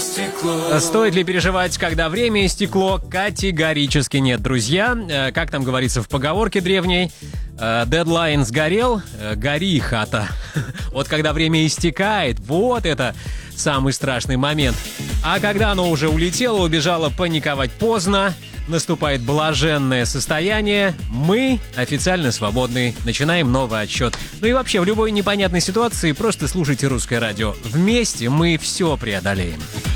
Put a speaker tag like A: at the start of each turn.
A: истекло.
B: Стоит ли переживать, когда время истекло? Категорически нет, друзья. Как там говорится в поговорке древней, дедлайн сгорел, гори, хата. Вот когда время истекает, вот это самый страшный момент. А когда оно уже улетело, убежало, паниковать поздно. Наступает блаженное состояние. Мы официально свободны. Начинаем новый отсчет. Ну и вообще, в любой непонятной ситуации просто слушайте Русское радио. Вместе мы все преодолеем.